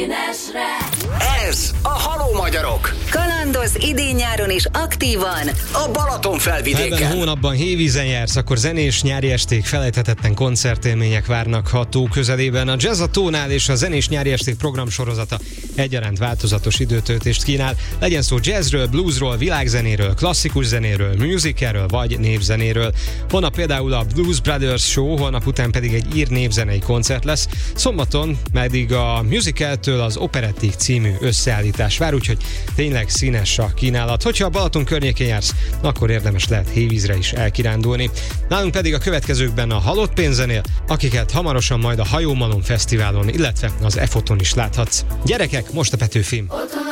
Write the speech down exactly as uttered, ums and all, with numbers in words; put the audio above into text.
Ez a Halló Magyarok. Kalandoz idén-nyáron is aktívan A Balaton felvidéken. Ebben a hónapban hévízen jársz, akkor zenés nyári esték, felejthetetlen koncertélmények várnak a tó közelében. A Jazz a Tónál és a zenés nyári esték programsorozata egyaránt változatos időtöltést kínál. Legyen szó jazzről, bluesról, világzenéről, klasszikus zenéről, musicalről vagy népzenéről. Holnap például a Blues Brothers Show, holnap után pedig egy ír népzenei koncert lesz. Szombaton pedig a musicaltől az operettig című összeállítás vár, úgyhogy tényleg színes a kínálat. Hogyha a Balaton környékén jársz, akkor érdemes lehet hévízre is elkirándulni. Nálunk pedig a következőkben a Halott pénzenél, akiket hamarosan majd a Hajómalom Fesztiválon, illetve az Efoton is láthatsz. Gyerekek, most a Petőfim!